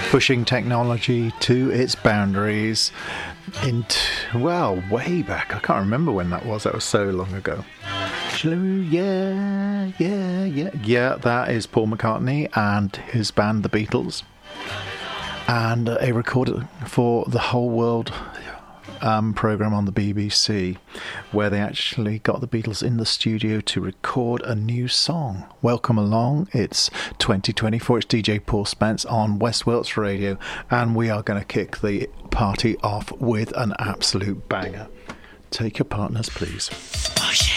pushing technology to its boundaries way back. I can't remember when that was. That was so long ago. Yeah, that is Paul McCartney and his band, The Beatles. And a recorded for the Whole World program on the BBC, where they actually got the Beatles in the studio to record a new song. Welcome along. It's 2024. It's DJ Paul Spence on West Wilts Radio, and we are going to kick the party off with an absolute banger. Take your partners, please. Push it.